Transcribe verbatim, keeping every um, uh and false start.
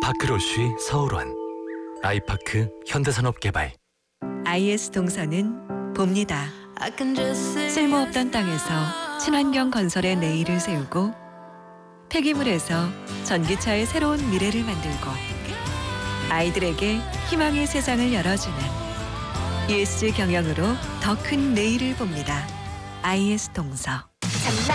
파크로쉬 서울원, 아이파크 현대산업개발. 아이에스 동서는 봅니다. 쓸모없던 땅에서 친환경 건설의 내일을 세우고 폐기물에서 전기차의 새로운 미래를 만들고 아이들에게 희망의 세상을 열어주는 이에스지 경영으로 더 큰 내일을 봅니다. 아이에스 동서.